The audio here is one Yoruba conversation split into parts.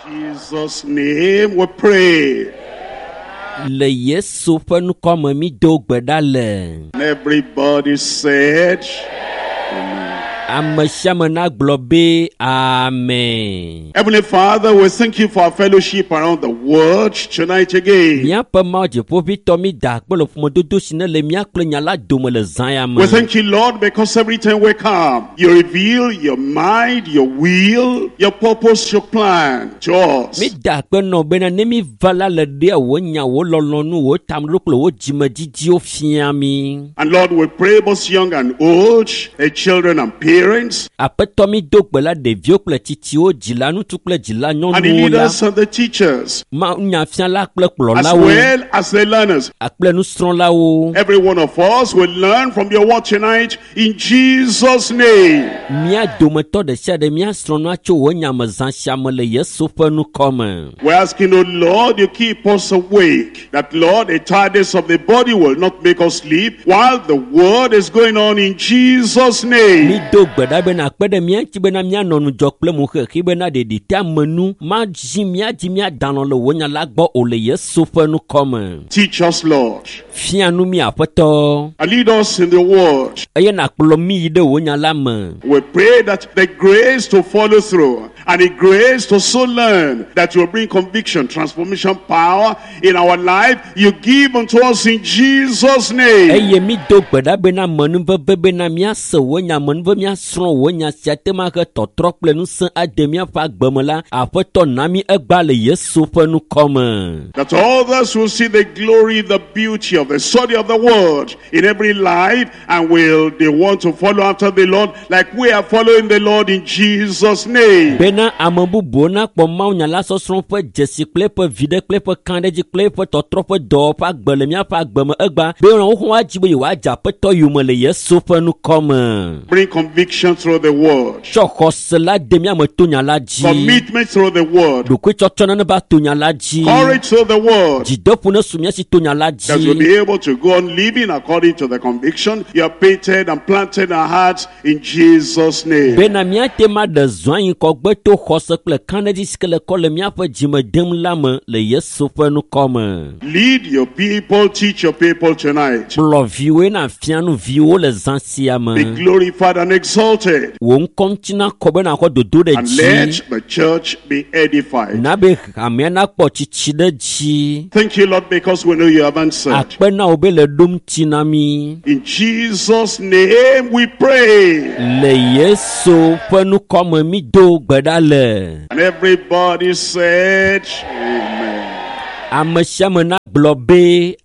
Jesus' name we pray. Le Yesu ƒe nukɔme mi do gbe ɖa le. And everybody said, Ame sia ame na gblɔ be amen. Heavenly Father, we thank you for our fellowship around the world tonight again. Míaƒe Mawu Dziƒoʋĩtɔ mi da akpe le ƒomedodo si ne le mía kple nya la dome le zã ya me. We thank you, Lord, because every time we come, you reveal your mind, your will, your purpose, your plan to us. Mi da akpe nɔ bena ne mi va la le ɖea wò nya wò lɔlɔnu wò tameɖo kple wò dzimedzidziwo fia mi. And Lord, we pray both young and old, children and parents. Aƒetɔ mi do gbe la ɖeviwo kple tsitsiwo, dzila ŋutsu kple dzila And the nyɔnuwo la. leaders and the teachers, Ma nyafiala kple as kplɔlawo. well as the learners. Akple nusrɔ̃lawo. Every one of us will learn from your word tonight in Jesus' name. Mía dometɔ ɖe sia ɖe mía srɔ̃na tso wò nyamezã sia me le Yesu ƒe nukɔme. We're asking, oh Lord, you keep us awake. That, Lord, the tiredness of the body will not make us sleep while the word is going on in Jesus' Mi name. do gbe ɖa bena akpe ɖe mía ŋuti bena míanɔ nudzɔ kple moxexi bena ɖeɖi te amenu madzi míadzi míadanɔ le wò nya la gbɔ o le Yesu ƒe nukɔme. Teach us, Lord, Fia nu mi Aƒetɔ, and lead us in the word. eye nàkplɔ mi yi ɖe wò nya la me. We pray that the grace to follow through and the grace to so learn that will bring conviction, transformation, power in our life, you give unto us in Jesus' name. Eye mi do gbe ɖa bena menuveve bena míase wò nya menuve míasrɔ̃ wò nya sia te ma he tɔtrɔ kple ŋusẽ ade míaƒe agbeme la, Aƒetɔ na mi egba le Yesu ƒe nukɔme. That others will see the glory, the beauty of the study of the word in every life, and will they want to follow after the Lord like we are following the Lord in Jesus' name. Bena ame bubuwo nakpɔ mawunya la sɔsrɔ̃ ƒe dzesi kple eƒe viɖe kple eƒe kaɖedzi kple eƒe tɔtrɔ ƒe dɔwɔƒe agbe le míaƒe agbeme egba be wohã woadzi be yewoadze Aƒetɔ yome le Yesu ƒe nukɔme. Bring conviction through the word, Tsɔ xɔse la de míame to nya la dzi. commitment through the word, Ɖokuitsɔtsɔ ne va to nya la dzi. courage through the word, Dzideƒo ne su míasi to nya la that we'll dzi. be able to go on living according to the conviction you have painted and planted in our hearts in Jesus' name. Bena míate ma ɖe zɔa yi kɔgbe to xɔse kple kaɖedzi si ke le kɔ le míaƒe dzime dem la me le Yesu ƒe nukɔme. Lead your people, teach your people tonight. Kplɔ viwoe na fianu viwo le zã sia Be me. glorified and exalted, Wò ŋkɔ ŋuti nakɔ be nakɔ dodo ɖe and dzi. let the church be edified. Na be hamea nakpɔ tsitsi ɖe dzi. Thank you, Lord, because we know you have answered. Akpe na wo be le ɖom ŋuti na mi. In Jesus' name we pray. Le Yesu ƒe nukɔme mi do gbe ɖa le. And everybody said, Amen. Ame sia ame na gblɔ be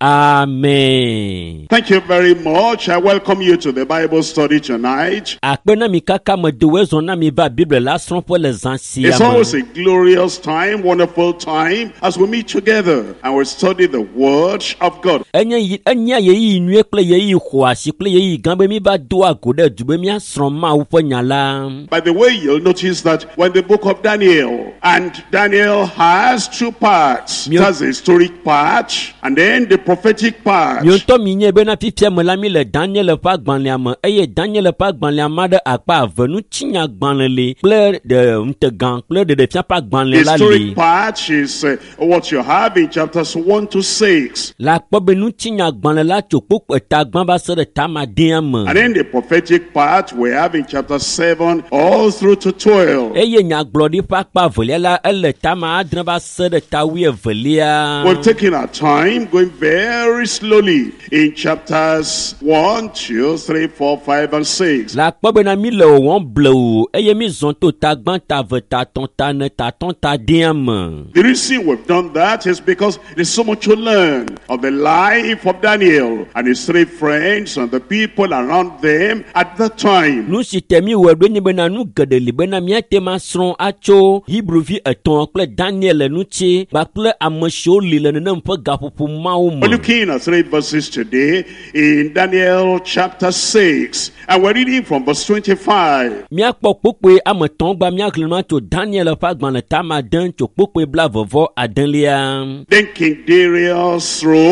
amen. Thank you very much. I welcome you to the Bible study tonight. Akpe na mi kaka me do zɔ na mi va Bible la srɔ̃ƒe le zã sia It's me. always a glorious time, wonderful time as we meet together and we study the Word of God. Enya yeyi nyuie kple yeyi xɔasi kple yeyi gã be mi va do ago ɖe du be míasrɔ̃ Mawu ƒe nya la. By the way, you'll notice that when the book of Daniel, and Daniel has two parts. It has a historic part and then the prophetic part. Mi ŋutɔ mi nye bena fifia me la mi le Daniel ƒe agbalẽa me eye Daniel ƒe agbalẽa ma ɖe akpa eve nutsinya agbalẽ li kple ŋutegã kple ɖeɖefia ƒe The agbalẽ la historic li. part is what you have in chapters 1 to 6. La kpɔ be nutsinya agbalẽ la tso kpokpo tagbã va se ɖe tamadea me. And then the prophetic part we have in chapter 7 all through to 12. Eye nyagblɔɖi ƒe akpa evelia la ele tama adre va se ɖe tawi evelia. We've taken our time going very slowly in chapters 1, 2, 3, 4, 5, and 6. La kpɔ bena mi le wɔwɔm blewu eye mi zɔn to tagbã tave tatɔ̃ tane tatɔ̃ tadea me. The reason we've done that is because there's so much to learn of the life of Daniel and his three friends and the people around them at that time. Nu si te mi wɔ ɖo nye bena nu geɖe li bena míate ma srɔ̃ atso Hebrevi etɔ̃ kple Daniel ŋuti kpakple ame siwo li le nenem ƒe gaƒoƒo mawo We're me. looking at 3 verses today in Daniel chapter 6, and we're reading from verse 25. Míakpɔ kpokpoe ame tɔ̃ gba míaxlẽ nu tso Daniel ƒe agbalẽ tame ade tso kpokpoe 24. Then King Darius wrote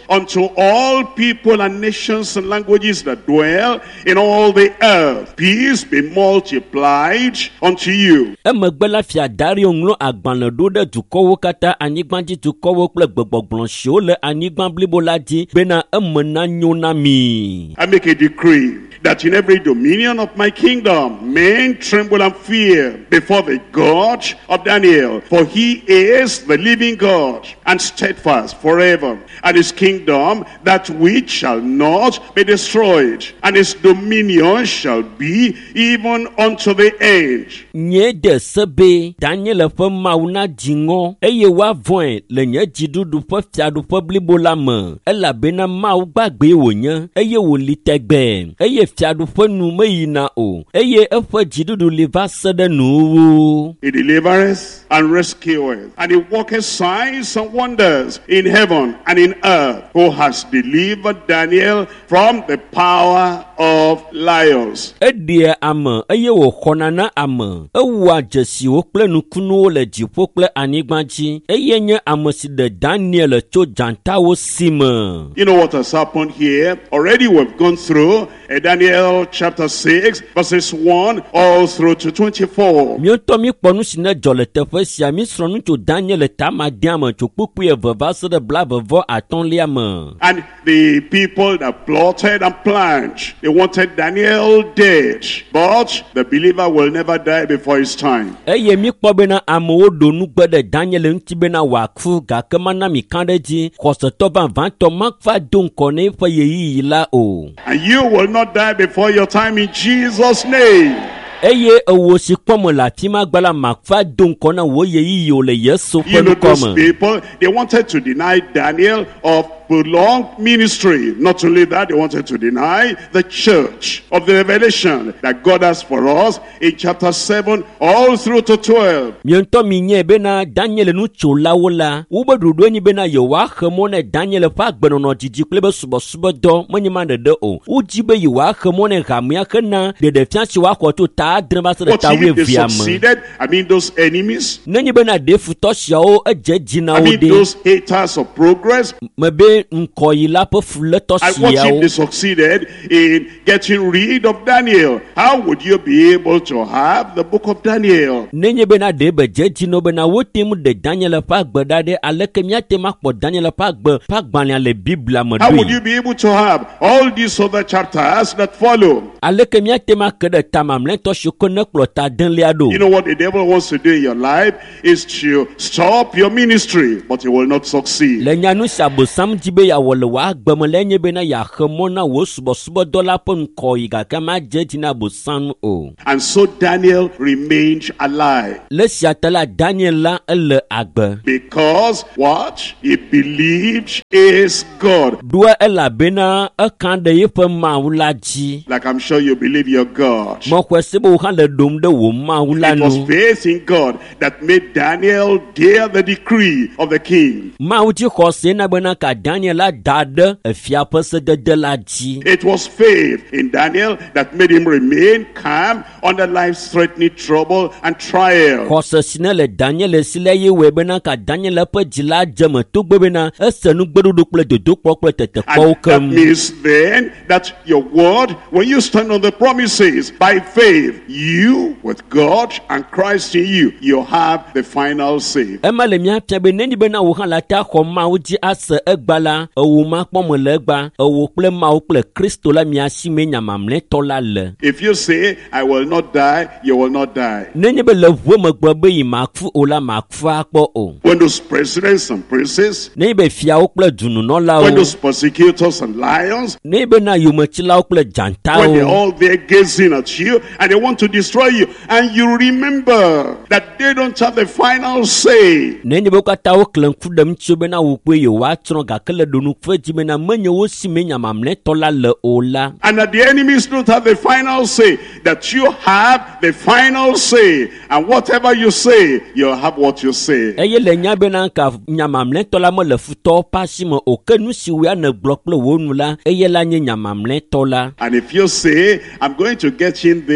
unto all people and nations and languages that dwell in all the earth. Peace be multiplied unto you. Emegbela fia Dario nglo agbanle do de dukowo kata anyigba di dukowo kple gbogbogbonshio le anyigba blibo la di bena emena nyona mi. I make a decree that in every dominion of my kingdom men tremble and fear before the God of Daniel, for he is the living God and steadfast forever, and his kingdom that which shall not be destroyed, and his dominion shall be even unto the end. Nye de sebe Daniel fe mauna jingo eye wa voin le nye jidudu fe fiadu fe blibo la me elabena mau gbagbe wo nye eye wo li tegbe eye fiadu fe nu me yina o eye efe jidudu li va se de nu. He delivereth and rescueth, and he worketh signs and wonders in heaven and in earth, who has delivered Daniel from the power of lions. Edie ame eye wo khonana ame ewa jesi wo kple nukunu le dziƒo kple anyigba dzi eye nye ame si de Daniel tso jantawo sime. You know what has happened here? Already we've gone through Daniel chapter 6 verses 1 all through to 24. Mioto mi kpɔ nu si ne dzɔ le teƒe sia mi srɔ̃ nu tso Daniel tama diame tso kpukpui eve va se ɖe blavevɔ atɔ̃lia me. And the people that plotted and planned, they wanted Daniel dead, but the believer will never die before his time. Eye mi kpɔ bena amewo ɖo nugbe ɖe Daniel ŋuti bena wòaku gake mana mi kan ɖe dzi xɔsetɔ vavãtɔ makva do ŋkɔ ne eƒe yeyiyi la o. And you will not die before your time in Jesus' name. Eye ewo si kpɔme le afi ma gbala makva do ŋkɔ na wo yeyiyi o le Yesu ƒe You know, those nukɔ me. people, they wanted to deny Daniel of prolonged ministry. Not only that, they wanted to deny the church of the revelation that God has for us in chapter 7 all through to 12. Mientɔ mi nye bena Daniel nutsolawo la wobe ɖoɖo enyi bena yewoaxe mɔ ne Daniel ƒe agbenɔnɔ didi kple be subɔsubɔdɔ menye ma ɖeɖe o. Wodzi be yewoaxe mɔ ne hamea hena ɖeɖefia si woaxɔ to ta adre va se ɖe But ta if they wuievia me. succeeded, I mean those enemies, Nenye bena ɖe futɔ siawo edze dzi na I wo mean de. those haters of progress, Mebe ŋkɔyila ƒe fuletɔ and what if siawo. they succeeded in getting rid of Daniel? How would you be able to have the book of Daniel? Nenye bena ɖe be dze dzi no bena wote mu ɖe Daniel ƒe agbe ɖa ɖe aleke miate ma kpɔ Daniel ƒe agbe ƒe agbalẽa le Biblia me How would you ɖoe. be able to have all these other chapters that follow? Aleke miate ma ke ɖe ta mamlɛtɔ si ko ne kplɔ ta delia ɖo. You know what the devil wants to do in your life is to stop your ministry, but he will not succeed. Le nyanu si abosam di be ya wɔ le w'agbe me le nye bena yaxe mɔ na wo subɔsubɔdɔ la ƒe ŋkɔyi gake ma dze dzi na abosam o. And so Daniel remained alive. Le sia ta la Daniel la ele agbe. Because what? He believed is God. Ɖoa elabena ekan ɖe yeƒe Mawu la dzi. Like I'm sure you believe your God. Mɔxɔe se be wo hã le ɖom ɖe wo Mawu la It was nu. faith in God that made Daniel dare the decree of the king. Mawu dzi xɔse na bena ka Daniel la da ɖe efia ƒe sedede la dzi. It was faith in Daniel that made him remain calm under life-threatening trouble and trial. Xɔse si ne le Daniel si le ye wɔe bena ka Daniel ƒe dzi la dze me togbe bena ese nu gbeɖoɖo kple dodokpɔ kple tetekpɔwo And that kem. means then that your word, when you stand on the promises by faith, you with God and Christ in you, you have the final say. Ema le miafia be nenye bena wo hã la ta xɔ Mawu dzi ase egba la ewo makpɔ me le egba ewo kple Mawu kple Kristo la miasi me nyamamlɛtɔ la le. If you say, I will not die, you will not die. Nenye be le ʋue megbe be yi maku o la maku akpɔ o. When those presidents and princes, Nenye be fiawo kple when dununɔlawo, those persecutors and lions, nenye bena yometsilawo kple when they're dzantawo, all there gazing at you and they want to destroy you, and you remember that they don't have the final say. nenye be wo katã wo kle ŋku ɖem tso bena wo kpoe yewoatsrɔ̃ gake le ɖonuƒe dzi bena menye wo si me nyamamlɛtɔ la le o la. And that the enemies don't have the final say, that you have the final say. And whatever you say, you'll have what you say. Eye le nya bena ka nyamamlɛtɔ la mele futɔwo ƒe asi me o ke nu si woa ne gblɔ kple wo nu la eye la nye nyamamlɛtɔ la. And if you say, I'm going to get in there and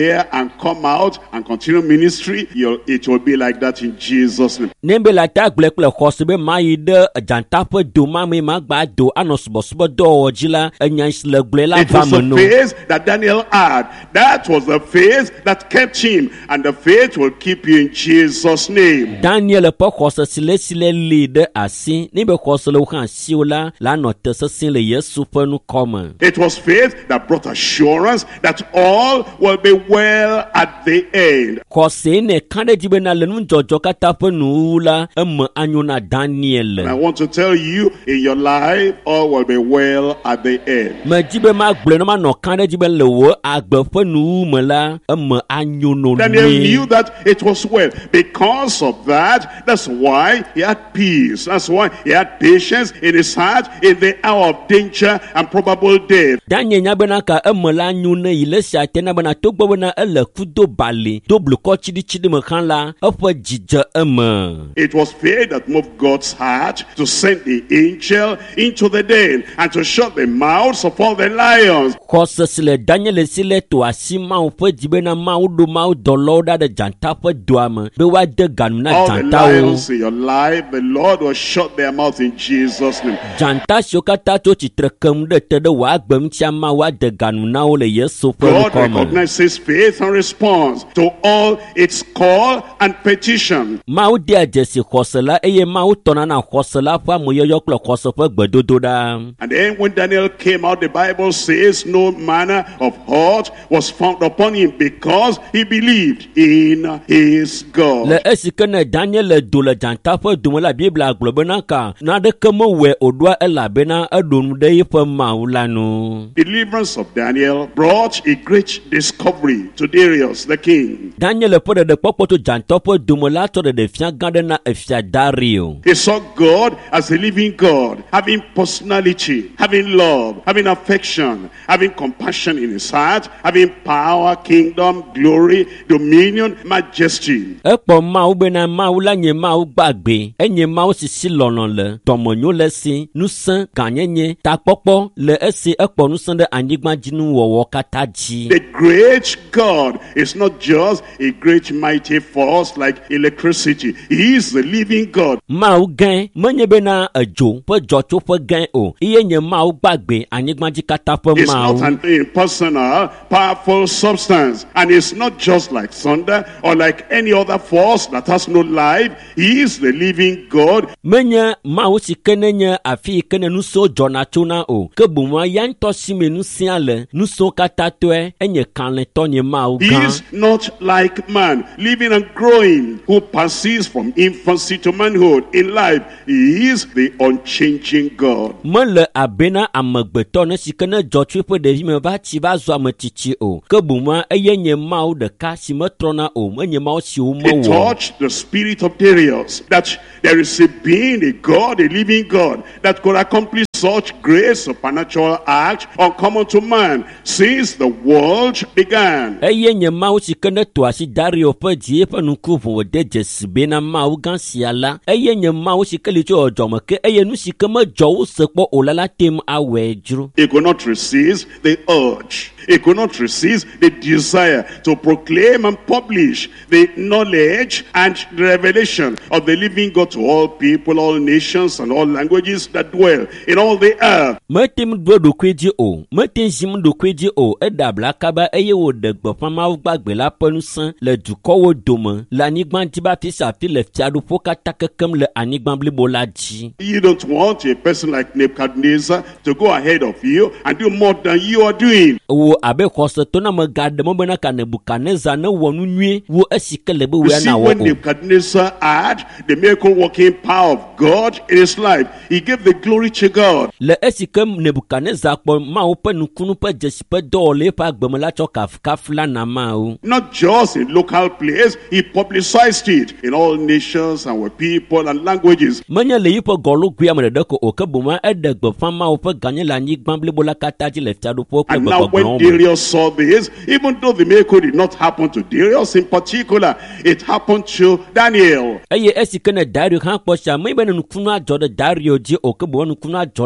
and come out and continue ministry, it will be like that in Jesus' name. Nembe la ta gble kple xɔse be ma yi ɖe janta ƒe do ma me ma gba do anɔ subɔsubɔ dɔwɔwɔ dzi la enya si le gble la va me no. It was the faith that Daniel had. That was the faith that kept him, and the faith will keep you in Jesus' name. Daniel ƒe xɔse si le li ɖe asi ne be xɔse le woxa asiwo la nɔ te sesẽ le Yesu ƒe nukɔme. It was faith that brought assurance that all will be well at the end. Xɔse ne ka ɖe dzi bena le nudzɔdzɔ katã ƒe nuwu la eme anyo na Daniel. And I want to tell you, in your life, all will be well at the end. Me dzi be ma gblɔ ne ma nɔ ka ɖe dzi be le wo agbe ƒe nuwu me la eme anyo no Daniel knew that it was well. Because of that, that's why he had peace. That's why he had patience in his heart in the hour of danger and probable death. Daniel nya bena ka eme la anyo ne yi le sia te na bena togbɔ bena ele kudo bali do blukɔ tsiɖitsiɖi me xã la eƒe dzidze eme. It was faith that moved God's heart to send the angel into the den and to shut the mouths of all the lions. Xɔse si le Daniel si le to asi Mawu ƒe dzi bena Mawu ɖo Mawu dɔlɔwo ɖa ɖe dzanta ƒe doa me be woade ganu na All the dzantawo. lions in your life, the Lord will shut their mouth in Jesus' name. Dzanta siwo katã tso tsitre kem ɖe te ɖe wò agbe ŋutia Mawu ade ganu na wo le Yesu ƒe God ŋkɔ me. recognizes faith and responds to all its call and petition. Mawu dea dzesi xɔse la eye Mawu tɔna na xɔse la ƒe amoyɔyɔ kple xɔse ƒe gbedodo ɖa. And then when Daniel came out, the Bible says no manner of hurt was found upon him because he believed in his God. Le esi ke ne Daniel le do le dzanta ƒe dome la Biblia gblɔ bena ka naɖeke mewɔe wòɖoa elabena eɖo nu ɖe yiƒe Mawu la nu. Deliverance of Daniel brought a great discovery to Darius the king. Daniel ƒe ɖeɖekpɔkpɔ to dzanta ƒe dome la tsɔ ɖeɖefia gã ɖe na efia Dario. He saw God as a living God, having personality, having love, having affection, having compassion in his heart, having power, kingdom, glory, dominion, majesty. Ekpɔ Mawu bena Mawu la nye Mawu gbagbe, enye Mawu si si lɔlɔ le, dɔmenyo le esi, nusẽ, gãnyenye, takpɔkpɔ le esi ekpɔ nusẽ ɖe anyigbadzinuwɔwɔ katã dzi. The great God is not just a great mighty force like electricity. He is the living God. Mawu gã menye bena edzo ƒe dzɔtsoƒe gã o, iye nye Mawu gbagbe anyigbadzi katã ƒe It's not Mawu. an impersonal, powerful substance. And it's not just like thunder or like any other force that has no life. He is the living God. Menye Mawu si ke ne nye afi yi ke ne nusẽwo dzɔna tsona o, ke boŋua ya ŋutɔ si me nusia le, nusẽwo katã tɔe, enye kalẽtɔ nye Mawu He gã. is not like man, living and growing, who passes from infancy to manhood in life. He is the unchanging God. Mele abena amegbetɔ ne si ke ne dzɔ tso eƒe ɖevi me va tsi va zɔ ametsitsi o, ke boŋua eye nye Mawu ɖeka si metrɔna o, menye Mawu siwo It mewɔ. touched the spirit of Darius that there is a being, a God, a living God that could accomplish such great supernatural act uncommon to man since the world began. Eye nye Mawu si ke ne to asi Dario ƒe dzi eƒe nuku vo wòde dzesi bena Mawu gã sia la, eye nye Mawu si ke li tso edzɔme ke eye nu si ke medzɔ wo se kpɔ o la la tem awɔe dzro. He could not resist the urge. He could not resist the desire to proclaim and publish the knowledge and the revelation of the living God to all people, all nations, and all languages that dwell in all the earth. Metem do ɖokui dzi o, metem zim ɖokui dzi o, eɖe abla kaba eye wòɖe gbeƒã Mawu gbagbe la ƒe ŋusẽ le dukɔwo dome le anyigba dzi ba fi sia fi le fiaɖuƒo katã kekem le anyigba blibo la dzi. You don't want a person like Nebuchadnezzar to go ahead of you and do more than you are doing. Wo abe xɔsetɔ na me gaɖe mɔ bena ka Nebukadnezar ne wɔ nu nyuie wo esi ke le be You woe see, na wɔ when o. Nebuchadnezzar had the miracle working power of God in his life, he gave the glory to God. Le esi ke Nebukadnezar kpɔ Mawu ƒe nukunu ƒe dzesi ƒe dɔ le eƒe agbeme la tsɔ kafukafu la na Mawu. Not just in local place, he publicized it in all nations and with people and languages. Menye le yiƒe gɔlogui ame ɖeɖe ko o, ke boŋua eɖe gbeƒã Mawu ƒe ganye le anyigba blibo la katã dzi le fiaɖuƒewo kple And now when gbɔgblɔwo me. Darius saw this, even though the miracle did not happen to Darius in particular, it happened to Daniel. Eye esi ke ne Dario hã kpɔ sia, menye be ne nukunu adzɔ ɖe Dario dzi o, ke boŋua nukunu adzɔ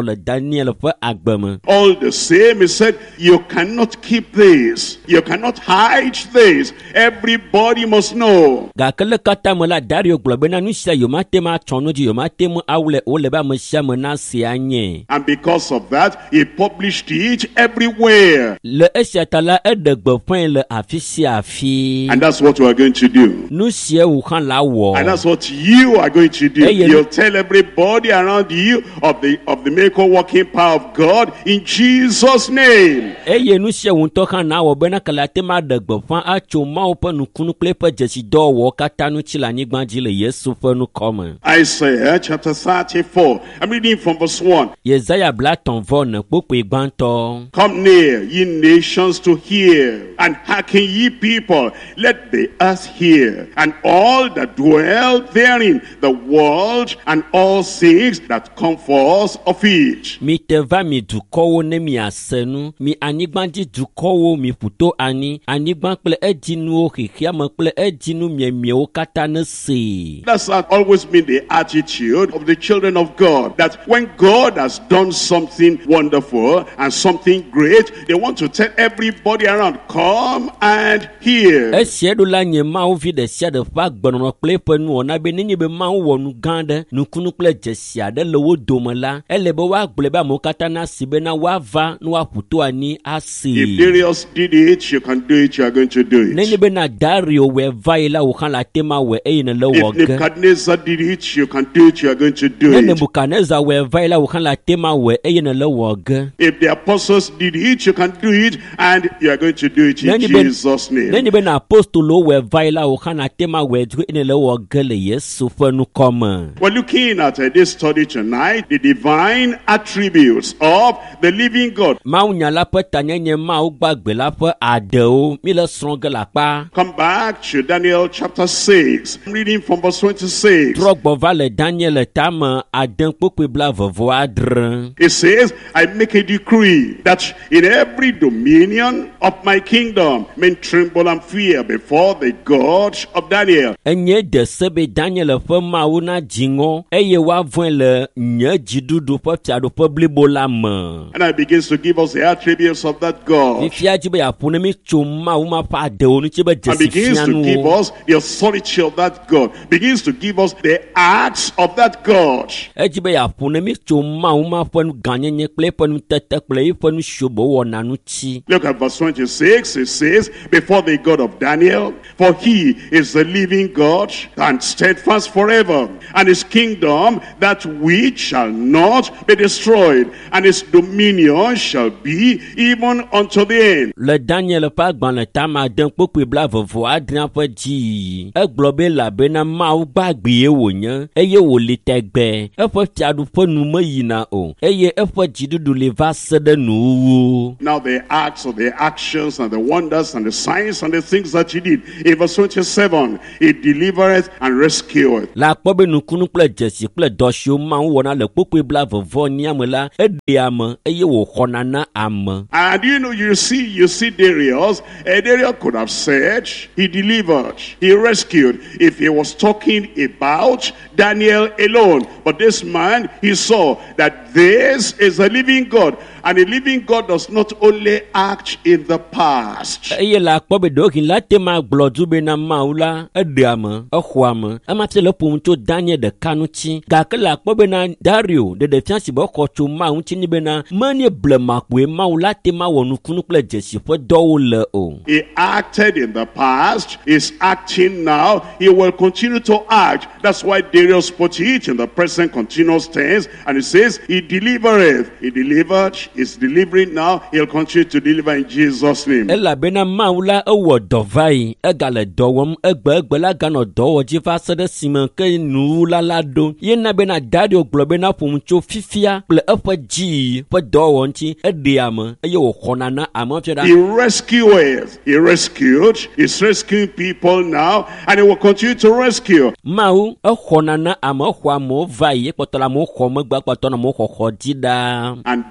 le Daniel ƒe agbe me. All the same, he said, you cannot keep this. You cannot hide this. Everybody must know. Gake le katã me la Dario gblɔ bena nu sia yomate ma tsɔ nu dzi yomate mu awle wole be ame sia me na se anye. And because of that, he published it everywhere. Le esia ta la eɖe gbeƒãe le afi sia afi. And that's what we are going to do. Nu sia wò hã la wɔ. And that's what you are going to do. You'll tell everybody around you of the miracle working power of God in Jesus' name. Eye nu sia wò ŋutɔ hã na wɔ bena kalate ma ɖe gbeƒã atso Mawu ƒe nukunu kple eƒe dzesidɔwɔwɔ katã ŋuti le anyigba dzi le Yesu ƒe nukɔme. Isaiah chapter 34. I'm reading from verse 1. Yesaya 34 kpokpoe gbãtɔ. Come near, ye nations, to hear, and hearken ye people. Let the earth hear, and all that dwell therein, the world and all things that come forth of it. Mi te va mi dukɔwo ne mi asenu, mi anyigbadzi dukɔwo mi ƒuto anyi, anyigba kple edinuwo xixiame kple edinu miemiewo katã ne se. That's always been the attitude of the children of God, that when God has done something wonderful and something great, they want to tell everybody around, come and hear. Esia ɖo la nye Mawu vi ɖe sia ɖe ƒe agbenɔnɔ kple eƒe nuwɔna be nenye be Mawu wɔ nu gã ɖe, nukunu kple dzesi aɖe le wo dome la, ele be woagblɔe be amewo katã na si bena woava ne woaƒu to anyi asi. If Darius did it, you can do it, you are going to do it. Nenye bena Dario wɔ va yi la wò hã la tema wɔ eye ne le wɔ If ge. Nebuchadnezzar did it, you can do it, you are going to do Ne it. Nebukadnezar wɔ va yi la wò hã la tema wɔ eye ne le wɔ ge. If the apostles did it, you can do it, and you are going to do it in Jesus' name. Nenye bena apostolo wɔ va yi la wò hã la tema wɔ eye ne le wɔ ge le Yesu ƒe nukɔme. We're looking at this study tonight, the divine attributes of the living God. Mawunya la ƒe tanyenye Mawu gbagbe la ƒe aɖewo mi le srɔ̃ ge le akpa. Come back to Daniel chapter 6. I'm reading from verse 26. Trɔ gbɔ va le Daniel tame ade kpokpoe blavevo adre. It says, I make a decree that in every dominion of my kingdom men tremble and fear before the God of Daniel. Enye de se be Daniel ƒe Mawu na dziŋɔ eye woavɔ̃e le nye dziɖuɖu ƒe fiaɖuƒe blibo la me. And I begins to give us the attributes of that God. Fifia dzi be aƒo ne mi tso Mawu ma ƒe aɖewo ŋuti be And dzesi begins to give fianuwo. us the authority of that God. Begins to give us the acts of that God. Edzi be aƒo ne mi tso Mawu ma ƒe gãnyenye kple eƒe nutete kple eƒe nusiobo wɔna ŋuti. Look at verse 26. It says, before the God of Daniel, for he is the living God and steadfast forever, and his kingdom that which shall not be destroyed, and his dominion shall be even unto the end. Le Daniel ƒe agbalẽ tame ade kpokpoe blavevo adre ƒe dzi. Egblɔ be elabena Mawu gbagbee wònye eye wòli tegbe. Eƒe fiaɖuƒe nu meyina o eye eƒe dziɖuɖu li va se ɖe nuwuwu. Now the acts of the actions and the wonders and the signs and the things that he did. In verse 27, he delivereth and rescueth. La kpɔ be nukunu kple dzesi kple dɔ siwo Mawu wɔna le kpokpoe blavevo nia me la eɖe ame eye wòxɔna na ame. And you see Darius. Darius could have said he delivered, he rescued, if he was talking about Daniel alone. But this man, he saw that this is a living God. And a living God does not only act in the past. Eye la kpɔ be ɖewohi la te ma gblɔ du be na Mawu la eɖe ame, exɔ ame, ema te le ƒom tso Daniel ɖeka ŋuti. Gake la kpɔ be na Dario ɖeɖefia si be exɔ tso Mawu ŋuti ni be na menye blema koe Mawu la te ma wɔ nukunu kple dzesi ƒe dɔwo le o. He acted in the past, he's acting now, he will continue to act. That's why Darius put it in the present continuous tense, and he says, he delivereth. He delivered, he's delivering now, he'll continue to deliver in Jesus' name. Elabena Mawu la ewɔ dɔ va yi, egale dɔ wɔm, egbe la ganɔ dɔ wɔ dzi va se ɖe sime ke nuwu la ɖo. Ye na bena Dario gblɔ bena ƒom tso fifia kple eƒe dzi ƒe dɔwɔwɔ ŋuti eɖe ame eye wòxɔna na ame fia He ɖa. rescueth. He rescued. He's rescuing people now, and he will continue to rescue. Mawu exɔna na ame, exɔ amewo va yi, ekpɔtɔ le amewo xɔ megbe, ekpɔtɔ le amewo xɔxɔ dzi ɖaa. And then he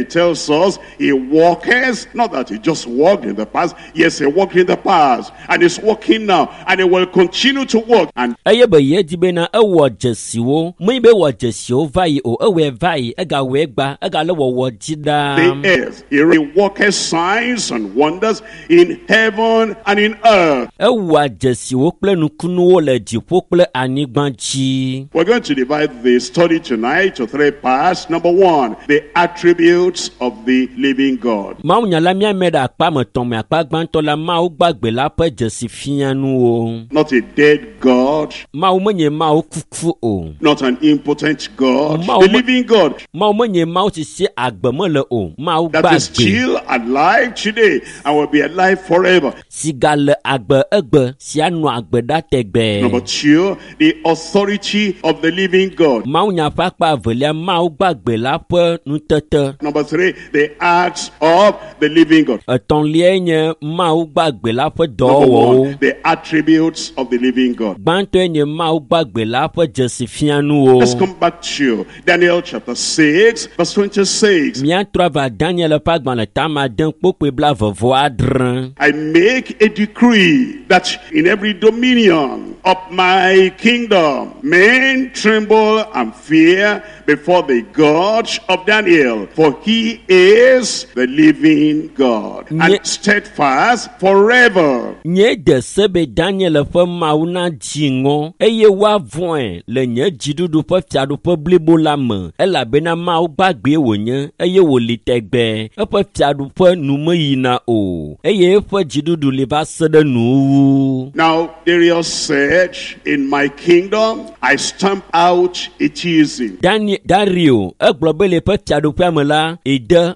tells us he walketh, not that he just walked in the past. Yes, he walked in the past, and he's walking now, and he will continue to walk. And be ye dibena ewo jesiwo, me be wo jesio vai o ewe vai ega wegba ega le wo jida. The earth, he walketh signs and wonders in heaven and in earth. Ewa jesiwo ple nukunu wo le jipo ple anigbanchi. We're going to divide the study tonight to 3 parts. Number 1, the attributes of the living God. Ma unyala mi ameda akpa meton me akpa gbanto la ma u gbagbe la pe jesi fianu o. Not a dead God. Ma u menye ma u kuku o. Not an impotent God. The living God. Ma u menye ma u sisi agbeme le o. Ma u that is still alive today and will be alive forever. Sigale agbe egbe si anu agbe da tegbe. Number 2, the authority of the living God. Ma u nya pakpa velia ma u gbagbe la pe nutete. Number 3, the acts of the living God. Eton lienye ma u gbagbe la pe do Number wo. 1, the attributes of the living God. Gbanto enye ma u gbagbe la pe jesi fianu o. Let's come back to Daniel chapter 6 verse 26. Mia trova Daniel pa gban le tama den pokpe bla vovo adran. I make a decree that in every dominion of my kingdom men tremble and fear before the God of Daniel, for he is the living God and steadfast forever. Nye de sebe Daniel fe mauna jingo eye wa voin le nye jidudu pe fiadu pe blibo la me ela bena ma u gbagbe wo nye eye wo litegbe e pe fiadu pe nume yina o eye fe jidudu le ba sede nu. Now Darius said, in my kingdom I stamp out atheism. Dario eglobe le pe fiadu pe amela ede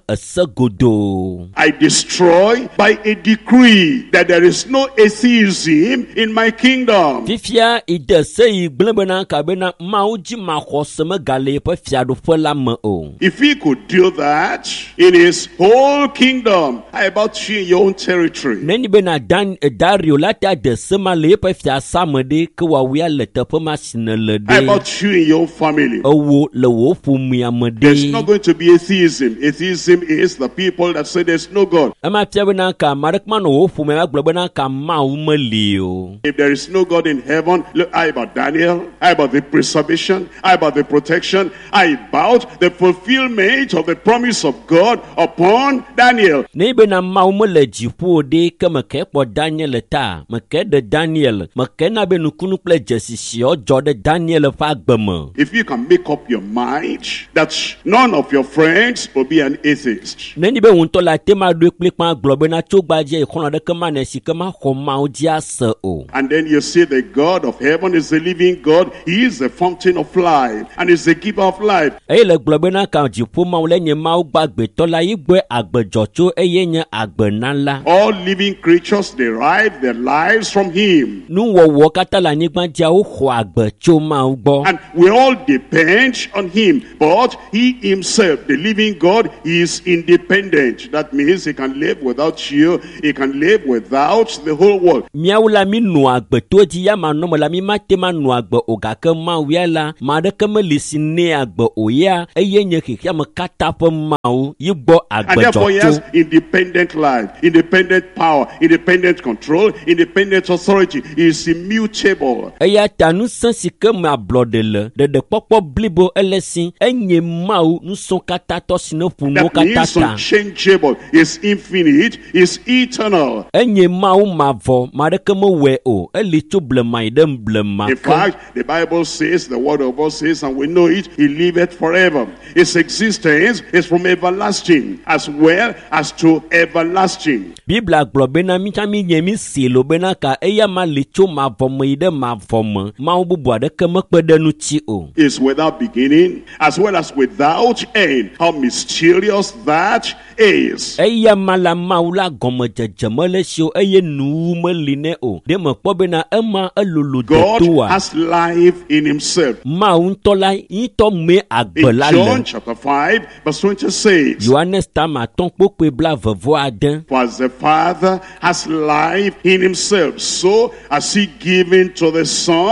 esegodo. I destroy by a decree that there is no atheism in my kingdom. Fifia ide sei glebena kabena mauji mahoseme gale pe fiadu pe la me o. If he could do that in his whole kingdom, how about you in your own territory? Neni bena Dario lata de sema le pe fia samede ke wa wia le tepe machine le de. How about you in your own family? Owo le wo fu mi amede. There's not going to be atheism. Atheism is the people that say there's no God. Ama fiabena ka marekma no wo fu me aglobena ka ma umeli. If there is no God in heaven, look, how about Daniel? How about the preservation? How about the protection? How about the fulfillment of the promise of God upon Daniel? Ne bena ma umele jipu de ke me ke po Daniel ta, me ke de Daniel, me ke na be nukunu ple jesisi o jode Daniel fa gbeme. If you can make up your mind that none of your friends will be an atheist. Neni be wunto la tema do ekpekpan globena chogbaje ikono de ke ma na si ke ma khoma o dia se o. And then you see the God of heaven is the living God. He is the fountain of life and is the giver of life. Le globena ka jipu ma le nye ma gbagbe to la igbe agbejo cho eye nye agbenala. All living creatures derive their lives from him. Nu wo kata la nigba dia o ho agbejo ma ugbo. And we all depend on him. But he himself, the living God, is independent. That means he can live without you. He can live without the whole world. Miaula mi nu agbe to di ya ma no la mi ma te ma nu agbe o ga ke ma wiala ma de ke me lisine agbe o ya eye nye kike me kata pe ma o yigbo agbe. And therefore he has independent life, independent power, independent control, independent authority. He is immutable. Eya tanu sensi ke ma blode le de popo blibo elesin enye ma o nu son kata to sino puno kata. That means unchangeable, is infinite, is eternal. Enye ma o ma vo ma de ke me we o eli to blema idem blema. In fact, the Bible says, the word of God says, and we know it, he liveth forever. His existence is from everlasting as well as to everlasting. Bibla globena mi chami nyemi silo bena ka eya ma licho ma vo me ide ma vo me ma o bubu de ke me pede nu chi o. Is without beginning as well as without end. How mysterious that is. Eya mala maula gomo jejemele sho eye nu me line o de me po bena ema elulu de God has life in himself. Ma untola ito me agbela le. In John chapter 5 verse 26. Johannes tama ton pokwe bla vevo aden. For as the Father has life in himself, so has he given to the Son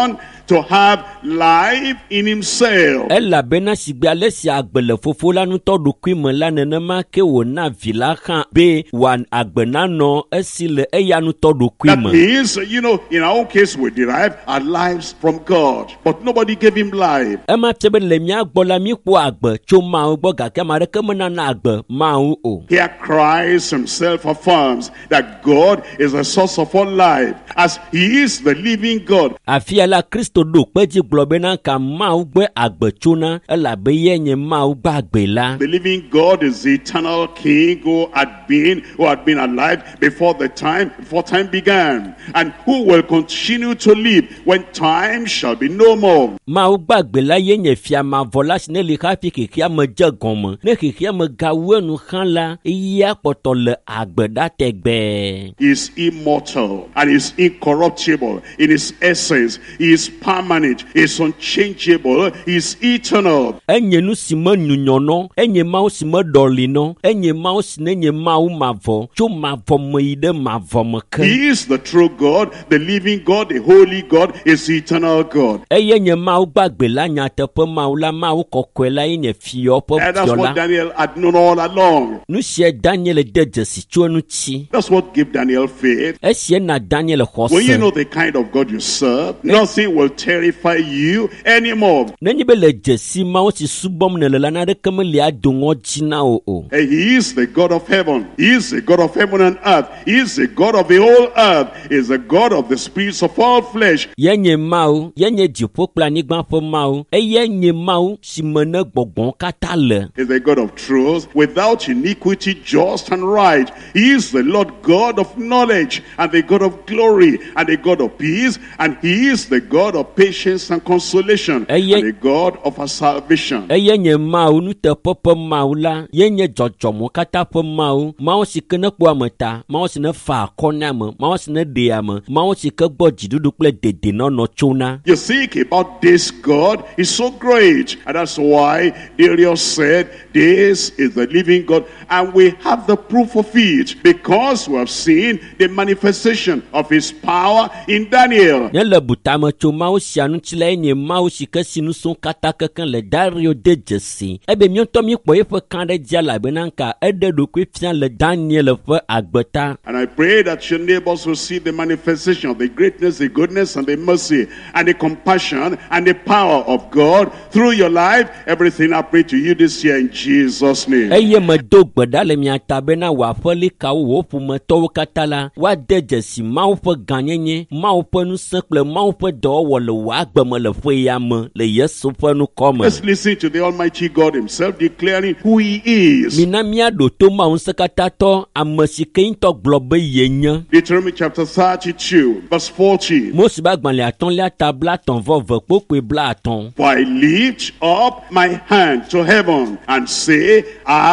to have life in himself. Elabena sigbe ale si agbele fofo la nuto ɖokui me la nenema ke wona vi la hã be wan agbena no esi le eya nuto ɖokui That me. means, in our own case, we derive our lives from God, but nobody gave him life. Ema fie be le mia gbɔ la mi kpɔ agbe tso Mawu gbɔ gake ame aɖeke menana agbe Mawu o. Here Christ himself affirms that God is the source of all life, as he is the living God. Afia la Kristo ɖo kpedzi gblɔ bena ka Mawu gbe agbe tsona elabe ye nye Mawu gbe agbe la. The living God is the eternal King who had been alive before time began, and who will continue to live when time shall be no more. Mawu gbe agbe la ye nye fia mavɔ la si ne li hafi xexea me dze gɔme ne xexea me gawu enu hã la ya kpɔtɔ le agbe ɖa tegbe. He is immortal and is incorruptible in his essence. He is permanent, he is unchangeable, he is eternal. Enye nu si me nyunyɔnɔ, enye Mawu si me ɖɔlinɔ, enye Mawu si ne nye Mawu mavɔ tso mavɔ me yi ɖe mavɔ me ke. He is the true God, the living God, the holy God, is the eternal God. Eye nye Mawu gbagbe la nyateƒe Mawu la Mawu kɔkɔe la ye nye fiɔ ƒe And that's fiɔ what la. Daniel had known all along. Nu sia Daniel de dzesi tso eŋuti. That's what gave Daniel faith. Esia na Daniel When you know xɔse. the kind of God you serve, nothing will terrify you anymore. Nenye be le dzesi Mawu si subɔm nele la naɖeke meli ado ŋɔdzi na wo o. And he is the God of heaven. He is the God of heaven and earth. He is the God of the whole earth. He is the God of the spirits of all flesh. Ye nye Mawu, ye nye dziƒo kple anyigba ƒe Mawu, eye nye Mawu si me ne gbɔgbɔ katã le. He is the God of truth, without iniquity, just and right. He is the Lord God of knowledge, and the God of glory, and the God of peace, and he is the God of patience and consolation, and the God of our salvation. Eye nye Mawu nuteƒe ƒe Mawu la, ye nye dzɔdzɔme katã ƒe Mawu, Mawu si ke ne kpɔ ame ta, Mawu si ne fa akɔ ne ame, Mawu si ne ɖe ame, Mawu si ke gbɔ dziɖuɖu kple dedienɔnɔ tsona. You think about this God is so great, and that's why Darius said, this is the living God, and we have the proof of it, because we have seen the manifestation of his power in Daniel. Ne le butame tso Mawu sia ŋuti la ye nye Mawu si ke si nusrɔ̃ katã kekeŋ le Dario de dzesi. Ebe míɔŋtɔ míkpɔ eƒe kã ɖe dzi elabena nka eɖe ɖokui fia le Daniel ƒe agbeta. And I pray that your neighbors will see the manifestation of the greatness, the goodness, and the mercy, and the compassion, and the power of God through your life. Everything I pray to you this year in Jesus' name. Eye medo gbe ɖa le mia ta bena wòaƒeli kawo wò ƒometɔwo katã la woade dzesi Mawu ƒe gãnyenye, Mawu ƒe ŋusẽ kple Mawu ƒe dɔwɔwɔ le wò agbe me le ƒe ya me le Yesu ƒe nukɔ me. Let's listen to the Almighty God himself declaring who he is. Mina míaɖo to Mawu ŋusẽkatãtɔ ame si ke ŋutɔ gblɔ be ye nye. Deuteronomy chapter 32, verse 40. Mose be agbalẽ atɔ̃lia ta blaetɔ̃-vɔ-eve kpokpoe blaatɔ̃. For I lift up my hand to heaven and say,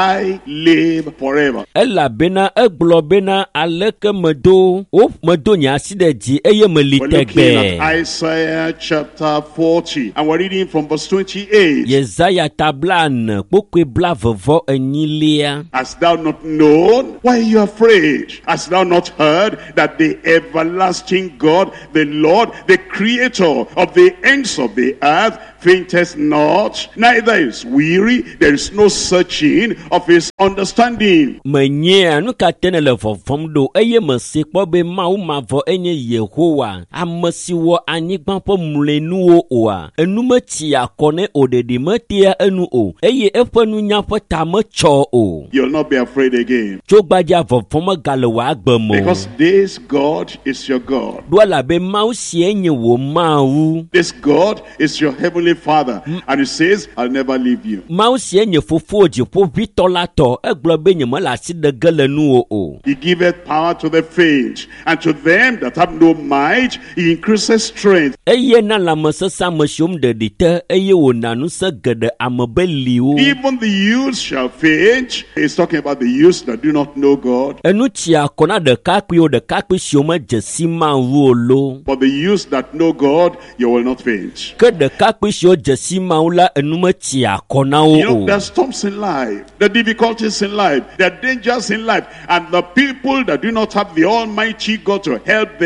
I live forever. Elabena egblɔ bena aleke medo nye asi ɖe dzi eye meli We're looking at tegbe. Isaiah chapter 40, and we're reading from verse 28. Yesaya ta blaene kpokpoe blaeve-vɔ-enyilia. Hast thou not known? Why are you afraid? Hast thou not heard that the everlasting God, the Lord, the creator of the ends of the earth, fainteth not, neither is weary, there is no searching of his understanding. Menyea nu katã ne le vɔvɔm ɖo eye mese kpɔ be Mawu mavɔ enye Yehowa, ame si wɔ anyigba ƒe mlɔenuwo oa. Enu metsi akɔ ne o ɖeɖi metea enu o eye eƒe nunya ƒe ta metsɔ o. You'll not be afraid again, Tso gbadza vɔvɔm megale wò agbe me o. because this God is your God. Ɖo elabe Mawu sie nye wò Mawu. This God is your heavenly Father, and he says, I'll never leave you. Mawu sie nye fofo dziƒoʋĩtɔ la tɔ, egblɔ be nyemele asi ɖe ge le nuwò o. He giveth power to the faint, and to them that have no might, he increases strength. Eye na lãmesesẽ ame siwo ɖeɖi te eye wòna ŋusẽ geɖe ame beliwo. Even the youths shall faint. He's talking about the youths that do not know God. Enu tsi akɔ na ɖekakpui siwo medze si Mawu o lo. But the youths that know God, you will not faint. Ke ɖekakpui siwo dze si Mawu la enu metsi akɔ na wo You know, o. there are storms in life, there are difficulties in life, there are dangers in life, and the people that do not have the Almighty God to help them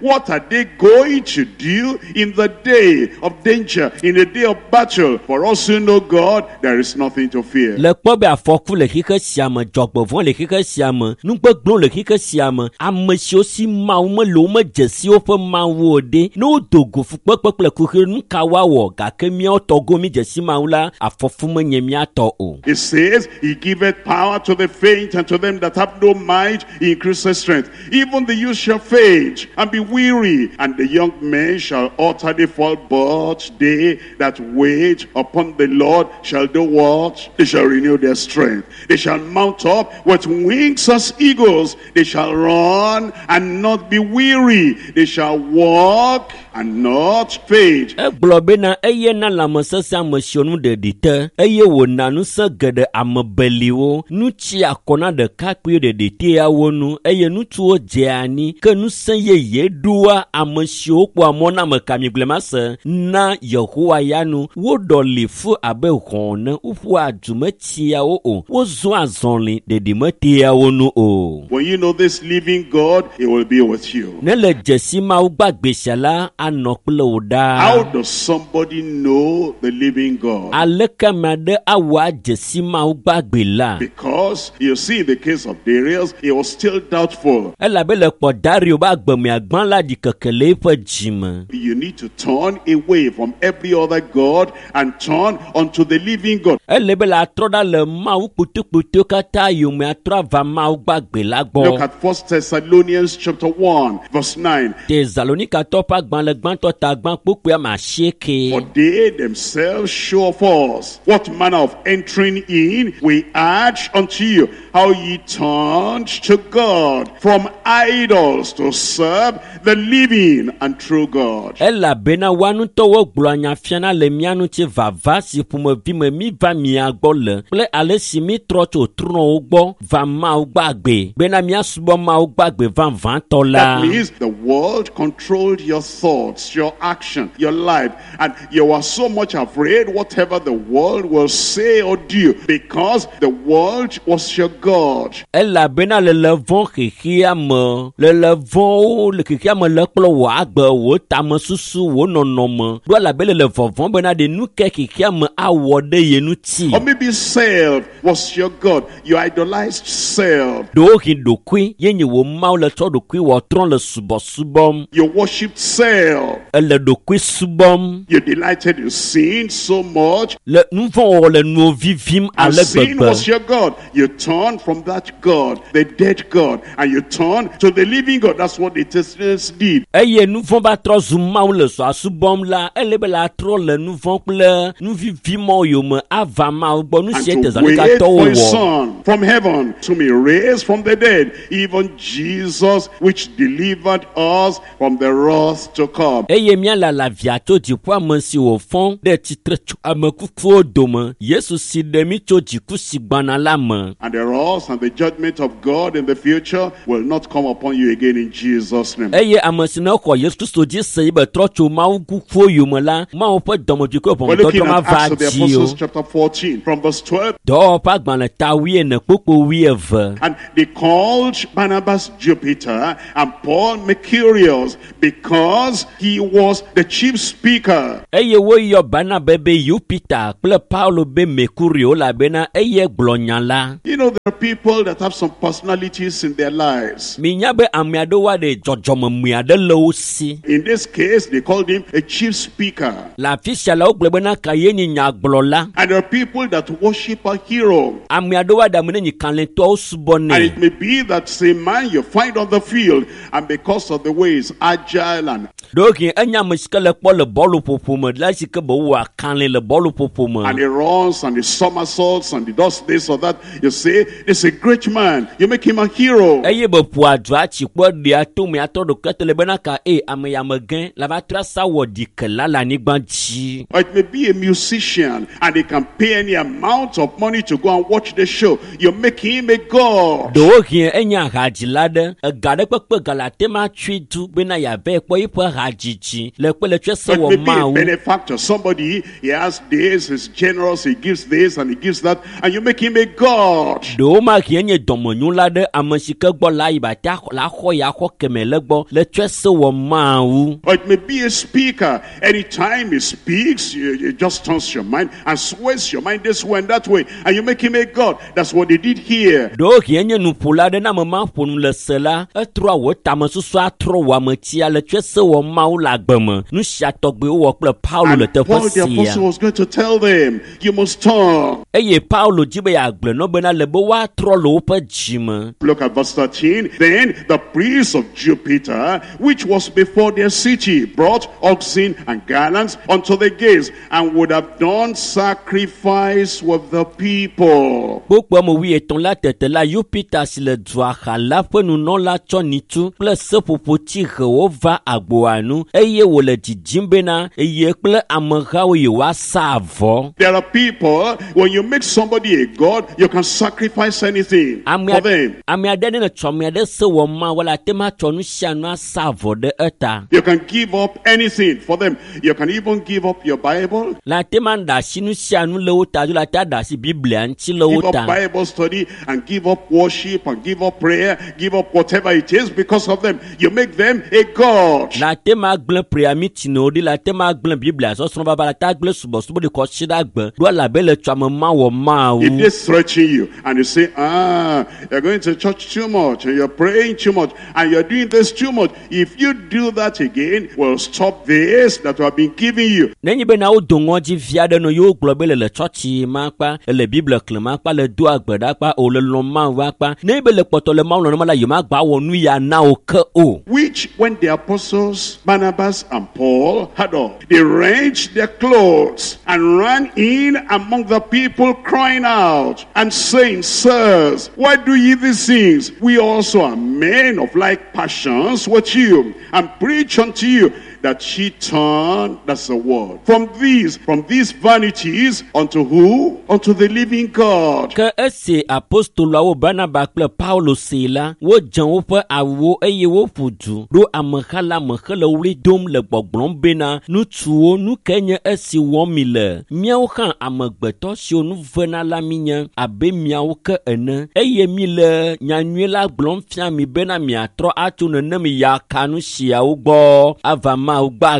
What are they going to do in the day of danger, in the day of battle? For us who know God, there is nothing to fear. Le kpɔ be afɔku le xexe sia me, dzɔgbevɔ le xexe sia me, nugbegblẽ le xexe sia me, ame siwo si Mawu mele wo me dzesi woƒe Mawu o ɖe, ne wodo go fukpekpe kple kuxi nu ka woawɔ, gake míawo tɔgbo mi dzesi Mawu la, afɔfu menye míatɔ o. It says, He giveth power to the faint, and to them that have no might, He increases strength. Even the youth shall faint and be weary, and the young men shall utterly fall. But they that wait upon the Lord shall do what? They shall renew their strength. They shall mount up with wings as eagles. They shall run and not be weary. They shall walk and not faint. Egblɔ bena eye na lãmesesẽ ame siwo nu ɖeɖi te, eye wòna ŋusẽ geɖe ame beliwo, nu tsi akɔ na ɖekakpuiwo ɖeɖiteawo nu, eye ŋutsuwo dze anyi, ke ŋusẽ yeye ɖoa ame siwo kpɔa mɔ na ame kamigblema se na Yehowa ya nu, woɖɔli fu abe hɔ̃ ne woƒua dumetsiawo o, wozua azɔli ɖeɖimeteawo nu o. When you know this living God, He will be with you. Ne le dzesi Mawu gbagbe sia la, anɔ kple wò ɖaa. How does somebody know the living God? Aleke ame aɖe awɔ adzesi Mawu gbagbe la? Because you see the case of Darius, he was still doubtful. Elabe le kpɔ Dario be agbemiagbã la ɖi keke le eƒe dzime. You need to turn away from every other God and turn unto the living God. Ele be la trɔ ɖa le Mawu kputukputuwo katã yome atrɔ ava Mawu gbagbe la gbɔ. Look at 1 Thessalonians chapter 1 verse 9. Tesalonikatɔ ƒe agbalẽ gbãtɔ tagbã kpukpui ame asieke. For they themselves show of us what manner of entering in we urge unto you, how ye turned to God from idols to serve the living and true God. Elabena woanutɔwo gblɔ anyafiana le mía ŋuti vava si ƒomevi me mi va mia gbɔ le, kple ale si mi trɔ tso trɔ̃wo gbɔ va Mawu gbagbe, bena míasubɔ Mawu gbagbe vavãtɔ la. That means the world controlled your thoughts, your action, your life, and you were so much afraid whatever the world will say or do, because the world was your God. Elabena le vɔ̃ xexea me, le vɔ̃wo le xexea me le kple wò agbe, wò tame susu, wò nɔnɔme, ɖo elabe le vɔvɔ̃ bena ɖe nu ke xexea me awɔ ɖe ye ŋuti. Or maybe self was your God. You idolized self. Ɖewohi ɖokui ye nye wò Mawu le tsɔ ɖokui wɔ trɔ̃ le subɔsubɔm. You worshipped self. Ele ɖokui subɔm. You delighted in sin so much. Le nu vɔ̃ wɔwɔ le nuwo vivim And ale sin gbegbe. was your God. You turned from that God, the dead God, and you turned to the living God. That's what the Thessalonians did. Eye nu vɔ̃ va trɔ zu Mawu le sɔa subɔm la, ele be la trɔ le nu vɔ̃ kple nu vivimɔ yome ava Mawu gbɔ, nu sie And to wait Tesalonikatɔwo for His wɔ. Son from heaven to be raised from the dead, even Jesus, which delivered us from the wrath to come. Eye míala lavia tso dziƒo ame si wòfɔ̃ ɖe tsitre tso ame kukuwo dome, Yesu si ɖe mí tso dziku si gbana la me. And the wrath and the judgment of God in the future will not come upon you again in Jesus' name. Eye ame si ne xɔ Yesu Kristo dzi se be trɔ tso Mawu kukuwo yome la, Mawu ƒe dɔmedzoe We're looking ʋɔnudɔdrɔ̃ ma at va Acts of the dzi o. Apostles chapter 14 from verse 12. Dɔwɔƒe agbalẽ ta 14 kpokpo 12. And they called Barnabas Jupiter and Paul Mercurius, because he was the chief speaker. Eye woyɔ Barnabas be Jupiter kple Paulo be Mercurio elabena eye gblɔ nya la. You know, there are people that have some personalities in their lives. Minya be ame aɖewo ɖe dzɔdzɔmemui aɖe le wo si. In this case, they called him a chief speaker. Le afi sia la wogblɔ bena ka ye nye nyagblɔla. And there are people that worship a hero. Ame aɖewo aɖe ame ne nye kalẽtɔwo subɔ And nɛ. it may be that same man you find on the field, and because of the way he's agile and Ɖoke enye ame si ke le kpɔ le bɔluƒoƒo me, la si ke be wòa kalẽ le bɔluƒoƒo me. he runs and he somersaults and he does this or that, you say, this is a great man. You make him a hero. Eye be ƒoa dua tsi kpɔ ɖea to me atɔ ɖoke te le bena ka ame ya me gẽ la va tra sa wɔ ɖikela le anyigba dzi. Or it may be a musician and he can pay any amount of money to go and watch the show. You make him a god. Ɖewohĩ enye ahadzila ɖe, ega ɖe kpekpe galate ma tsui du bena yeave kpɔ yiƒe hadzidzi le kpe le tsɔe se Or it wɔ may be a Mawu. benefactor. Somebody, he has this, he's generous, he gives this and he gives that, and you make him a god. Ɖewo ma hĩ enye dɔmenyo la ɖe ame si ke gbɔ la yi ba te la xɔ ya xɔ keme le gbɔ, le tse se wɔ mawu. Or it may be a speaker. Anytime he speaks, it just turns your mind and sways your mind this way and that way, and you make him a god. That's what they did here. Do hienye nuƒola ɖe na me ma ƒonu le se la, etrɔ wo tame susu atrɔ wɔ ametsia le tse se wɔ mawu le agbe me. Nu sia tɔgbe wɔ kple Paulo le And Paul teƒe the apostle sia. was going to tell them, you must turn. Eye Paulo dzi be yeagblɔ no bena le be woatrɔ le woƒe dzime. Look at verse 13. Then the priest of Jupiter, which was before their city, brought oxen and garlands unto the gates, and would have done sacrifice with the people. Kpokpo me wi etɔ̃ la tete la Jupiter si le dua xa la ƒe nunɔla tsɔ nyitsu kple seƒoƒotsi he wo va agboa nu eye wòle dzidzim bena eye kple amehawo yi woasa avɔ. There are people, when you make somebody a god, you can sacrifice anything for them. Ame aɖe ne tsɔ ame aɖe se wɔ ma wala te ma tsɔ nu sia nu asa avɔ ɖe eta. You can give up anything for them. You can even give up your Bible. La te ma ɖe asi nu sia nu le wo ta la te ɖe asi Biblia ŋuti le wo Give ta. up Bible study and give up worship and give up prayer, give up whatever it is because of them. You make them a god. La te ma gblẽ prayer meeting o ɖi la te ma gblẽ Biblia sɔsrɔ̃ baba la te gblẽ subɔsubɔ de kɔ si ɖe agbe. Ɖo la be le tsɔ ame ma wɔ ma If wu. they threaten you and you say, you're going to church too much and you're praying too much and you're doing this too much, if you do that again, we'll stop this that we have been giving you. Nenye be na wo do ŋɔdzi vi aɖe no yewo gblɔ be le tsɔtsi ma kpa, le Biblia xlẽ ma kpa, le do agbe ɖa kpa, o le lɔ̃ ma va kpa. Nenye be le kpɔtɔ le Mawu nɔnɔme la yi ma gba wɔ nu ya na wo ke o. Which when the apostles Barnabas and Paul had done, they wrenched their clothes and ran in among the people crying out and saying, Sirs, why do ye these things? We also are men of like passions with you, and preach unto you that she turn, that's the word, from these vanities unto who? Unto the living God. Ke esi apostoloawo Barnaba kple Paulo se la, wo dze woƒe awuwo eye wo ƒu du ɖo ameha la me hele wli dom le gbɔgblɔm bena nutsuwo nu ke nye esi wɔm mi le. Míawo hã amegbetɔ siwo nu vena la mi nye abe miawo ke ene eye mi le nyanyui la gblɔm fia mi bena miatrɔ atso nenem ya ka nu siawo gbɔ ava ma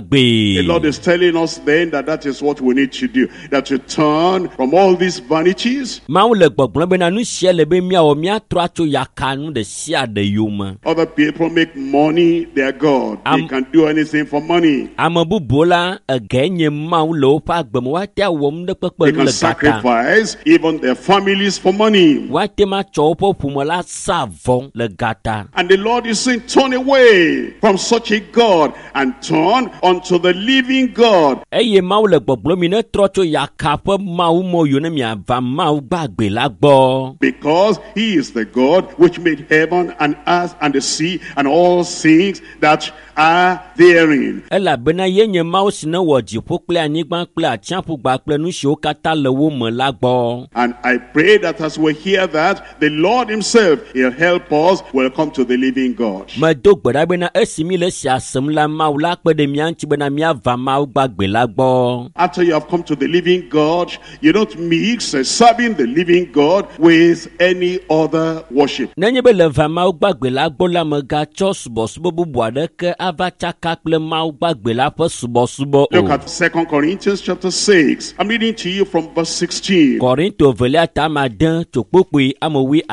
The Lord is telling us then that is what we need to do, that to turn from all these vanities. Mawu le gbɔgblɔm bena nu sia le be miawɔ miatrɔ atso yakanu de sia de yome. Other people make money their God. They can do anything for money. Ame bubu la ege nye Mawu le woƒe agbe me woate awɔm ɖe kpekpe They nu can le gata. sacrifice even their families for money. Woate ma tsɔ woƒe ƒome la sa vɔ le gata. And the Lord is saying, turn away from such a God and turn unto the living God. Eye Mawu le gbɔgblɔm mi ne trɔ tso yaka ƒe Mawu mɔ yo ne miava Mawu gbagbe la gbɔ. Because he is the God which made heaven and earth and the sea and all things that are therein. Elabena ye nye Mawu si ne wɔ dziƒo kple anyigba kple atsiaƒu gba kple nu siwo katã le wo me la gbɔ. And I pray that as we hear that, the Lord himself, he'll help us, will come to the living God. Medo gbe ɖa bena esi mi le sia sem la Mawu la kpe ɖe mia ŋuti bena miava Mawu gbagbe la gbɔ. After you have come to the living God, you don't mix serving the living God with any other worship. Nenye be le va Mawu gbagbe la gbɔ la megatsɔ subɔsubɔ bubu aɖeke ava tsaka kple Mawu gbagbe la ƒe subɔsubɔ Look o. at 2 Corinthians chapter 6. I'm reading to you from verse 16. Korinto velia tama de tso kpokpoe ame wi